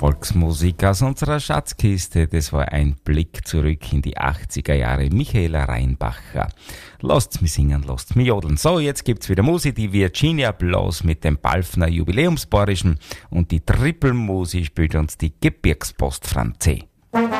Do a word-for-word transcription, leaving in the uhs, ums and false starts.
Volksmusik aus unserer Schatzkiste, das war ein Blick zurück in die achtziger Jahre. Michaela Reinbacher. Lasst's mich singen, lasst's mich jodeln. So, jetzt gibt's wieder Musik, die Virginia Bloss mit dem Balfner Jubiläumsborischen und die Trippelmusik spielt uns die Gebirgspost Franzé.